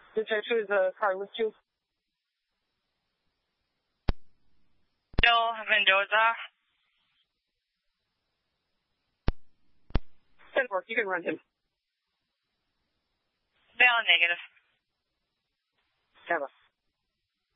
Detective, is a car with you? Bill Mendoza. 10-4, you can run him. Bill negative. Have a